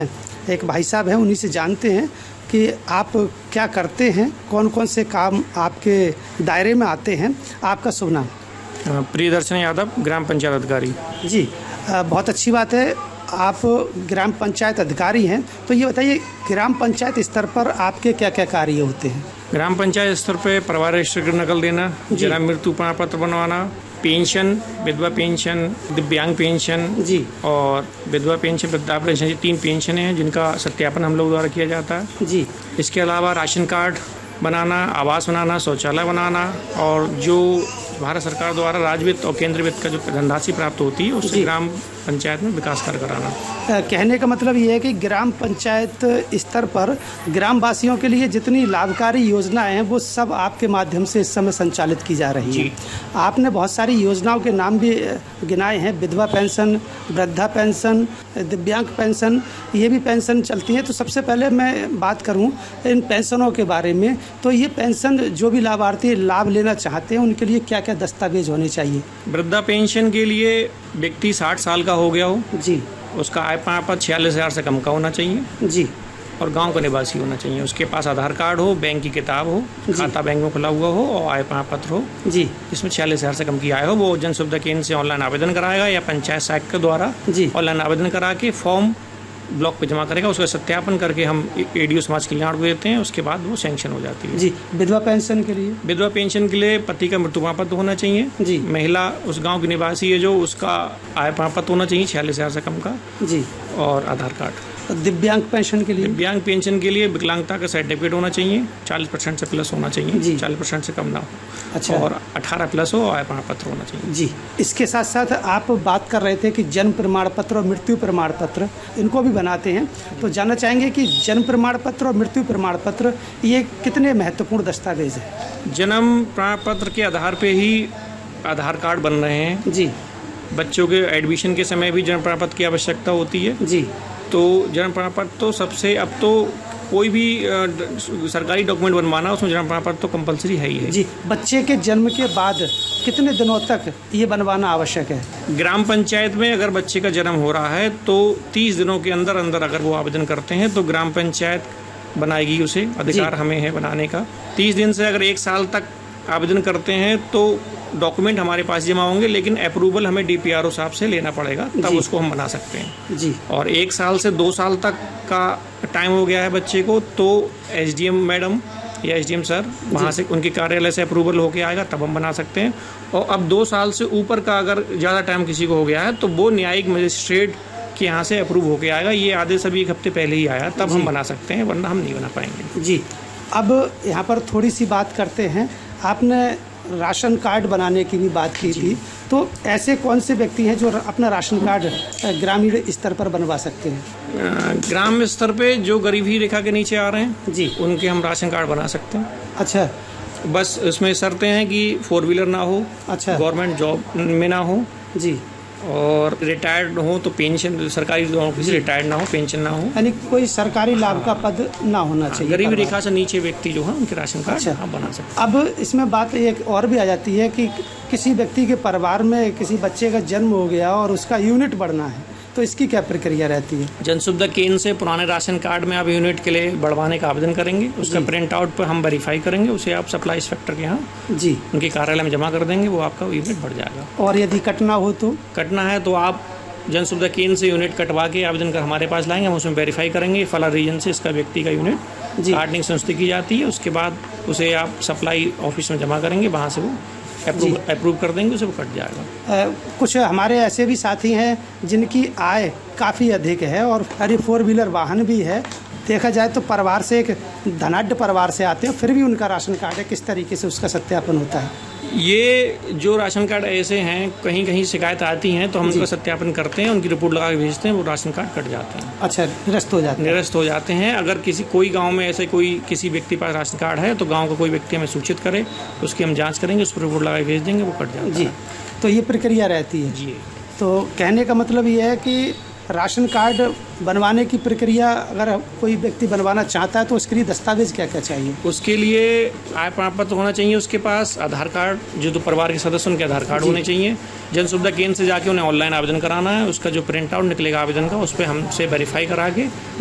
एक भाई साहब हैं, उन्हीं से जानते हैं कि आप क्या करते हैं, कौन कौन से काम आपके दायरे में आते हैं। आपका शुभ नाम? प्रियदर्शन यादव, ग्राम पंचायत अधिकारी। जी, बहुत अच्छी बात है, आप ग्राम पंचायत अधिकारी हैं। तो ये बताइए, ग्राम पंचायत स्तर पर आपके क्या क्या कार्य होते हैं? ग्राम पंचायत स्तर पे परिवार रजिस्टर की नकल देना, जन्म मृत्यु प्रमाण पत्र बनवाना, पेंशन, विधवा पेंशन, दिव्यांग पेंशन जी, और विधवा पेंशन, वृद्धाप्य पेंशन, ये 3 पेंशन हैं जिनका सत्यापन हम लोग द्वारा किया जाता है। जी, इसके अलावा राशन कार्ड बनाना, आवास बनाना, शौचालय बनाना, और जो भारत सरकार द्वारा राज्य वित्त और केंद्र वित्त का जो धनराशि प्राप्त होती है उससे ग्राम पंचायत में विकास कार्य कराना। कहने का मतलब ये है कि ग्राम पंचायत स्तर पर ग्रामवासियों के लिए जितनी लाभकारी योजनाएं हैं वो सब आपके माध्यम से इस समय संचालित की जा रही हैं। आपने बहुत सारी योजनाओं के नाम भी गिनाए हैं, विधवा पेंशन, वृद्धा पेंशन, दिव्यांग पेंशन, ये भी पेंशन चलती हैं। तो सबसे पहले मैं बात करूं इन पेंशनों के बारे में, तो ये पेंशन जो भी लाभार्थी लाभ लेना चाहते हैं उनके लिए क्या क्या दस्तावेज होने चाहिए? वृद्धा पेंशन के लिए व्यक्ति 60 साल का हो गया हो जी, उसका आय प्रमाण पत्र 46,000 से कम का होना चाहिए जी, और गांव का निवासी होना चाहिए, उसके पास आधार कार्ड हो, बैंक की किताब हो, खाता बैंक में खुला हुआ हो और आय प्रमाण पत्र हो जी, इसमें 46,000 से कम की आय हो। वो जन सुविधा केंद्र से ऑनलाइन आवेदन कराएगा या पंचायत शाखा के द्वारा ऑनलाइन आवेदन करा के फॉर्म ब्लॉक पे जमा करेगा, उसका सत्यापन करके हम ADO समाज कल्याण को देते हैं, उसके बाद वो सैंक्शन हो जाती है जी। विधवा पेंशन के लिए? विधवा पेंशन के लिए पति का मृत्यु प्रमाण पत्र होना चाहिए जी, महिला उस गांव की निवासी है जो, उसका आय प्रमाण पत्र होना चाहिए 46,000 से कम का जी, और आधार कार्ड। दिव्यांग पेंशन के लिए? दिव्यांग पेंशन के लिए विकलांगता का सर्टिफिकेट होना चाहिए, 40% से प्लस होना चाहिए जी, 40% से कम ना हो, अच्छा, और 18 प्लस हो, आय प्रमाण पत्र होना चाहिए जी। इसके साथ साथ आप बात कर रहे थे कि जन्म प्रमाण पत्र और मृत्यु प्रमाण पत्र इनको भी बनाते हैं, तो जानना चाहेंगे कि जन्म प्रमाण पत्र और मृत्यु प्रमाण पत्र ये कितने महत्वपूर्ण दस्तावेज हैं? जन्म प्रमाण पत्र के आधार पे ही आधार कार्ड बन रहे हैं जी, बच्चों के एडमिशन के समय भी जन्म प्रमाण पत्र की आवश्यकता होती है जी, तो जन्म प्रमाण पत्र तो सबसे, अब तो कोई भी सरकारी डॉक्यूमेंट बनवाना उसमें जन्म प्रमाण पत्र तो कंपलसरी है ही है जी। बच्चे के जन्म के बाद कितने दिनों तक ये बनवाना आवश्यक है? ग्राम पंचायत में अगर बच्चे का जन्म हो रहा है तो 30 दिनों के अंदर अंदर अगर वो आवेदन करते हैं तो ग्राम पंचायत बनाएगी, उसे अधिकार हमें है बनाने का। 30 दिन से अगर 1 साल तक आवेदन करते हैं तो डॉक्यूमेंट हमारे पास जमा होंगे, लेकिन अप्रूवल हमें DPRO साहब से लेना पड़ेगा, तब उसको हम बना सकते हैं जी। और 1 साल से 2 साल तक का टाइम हो गया है बच्चे को तो SDM मैडम या SDM सर वहाँ से उनके कार्यालय से अप्रूवल होके आएगा, तब हम बना सकते हैं। और अब 2 साल से ऊपर का अगर ज़्यादा टाइम किसी को हो गया है तो वो न्यायिक मजिस्ट्रेट के यहाँ से अप्रूव होके आएगा। ये आदेश अभी 1 हफ्ते पहले ही आया, तब हम बना सकते हैं, वरना हम नहीं बना पाएंगे जी। अब यहाँ पर थोड़ी सी बात करते हैं, आपने राशन कार्ड बनाने की भी बात की थी, तो ऐसे कौन से व्यक्ति हैं जो अपना राशन कार्ड ग्रामीण स्तर पर बनवा सकते हैं? ग्राम स्तर पे जो गरीबी रेखा के नीचे आ रहे हैं जी, उनके हम राशन कार्ड बना सकते हैं। अच्छा, बस उसमें शर्तें हैं कि 4 व्हीलर ना हो, अच्छा, गवर्नमेंट जॉब में ना हो जी, और रिटायर्ड हो तो पेंशन, सरकारी नौकरी से रिटायर्ड ना हो, पेंशन ना हो, यानी कोई सरकारी लाभ का पद ना होना चाहिए। गरीबी रेखा से नीचे व्यक्ति जो है उनके राशन कार्ड अच्छा बना सकते। अब इसमें बात एक और भी आ जाती है कि किसी व्यक्ति के परिवार में किसी बच्चे का जन्म हो गया और उसका यूनिट बढ़ना है, तो इसकी क्या प्रक्रिया रहती है? जन सुविधा केंद्र से पुराने राशन कार्ड में आप यूनिट के लिए बढ़वाने का आवेदन करेंगे, उसका प्रिंट आउट पर हम वेरीफाई करेंगे, उसे आप सप्लाई इंस्पेक्टर के यहाँ जी उनके कार्यालय में जमा कर देंगे, वो आपका यूनिट बढ़ जाएगा। और यदि कटना हो तो? कटना है तो आप जन सुविधा केंद्र से यूनिट कटवा के आवेदन कर हमारे पास लाएंगे, हम उसमें वेरीफाई करेंगे फला रीजन से इसका व्यक्ति का यूनिट कार्डनिंग संस्था की जाती है, उसके बाद उसे आप सप्लाई ऑफिस में जमा करेंगे, वहाँ से वो अप्रूव कर देंगे, उसे वो कट जाएगा। कुछ हमारे ऐसे भी साथी हैं जिनकी आय काफ़ी अधिक है और 4 व्हीलर वाहन भी है, देखा जाए तो परिवार से एक धनाढ्य परिवार से आते हैं, फिर भी उनका राशन कार्ड है, किस तरीके से उसका सत्यापन होता है? ये जो राशन कार्ड ऐसे हैं, कहीं कहीं शिकायत आती हैं तो हम उनका सत्यापन करते हैं, उनकी रिपोर्ट लगा के भेजते हैं, वो राशन कार्ड कट जाते हैं। अच्छा, निरस्त हो जाते हैं? निरस्त हो जाते हैं। अगर कोई गांव में ऐसे किसी व्यक्ति पास राशन कार्ड है तो गांव का कोई व्यक्ति हमें सूचित करे, उसकी हम जांच करेंगे, उस पर रिपोर्ट लगा के भेज देंगे, वो कट जाता है जी। तो ये प्रक्रिया रहती है जी। तो कहने का मतलब ये है कि राशन कार्ड बनवाने की प्रक्रिया अगर कोई व्यक्ति बनवाना चाहता है तो उसके लिए दस्तावेज क्या क्या चाहिए? उसके लिए आय प्रमाण पत्र होना चाहिए, उसके पास आधार कार्ड, जो परिवार के सदस्य उनके आधार कार्ड होने चाहिए। जन सुविधा केंद्र से जाके उन्हें ऑनलाइन आवेदन कराना है, उसका जो प्रिंट आउट निकलेगा आवेदन का उस पर हमसे वेरीफाई करा के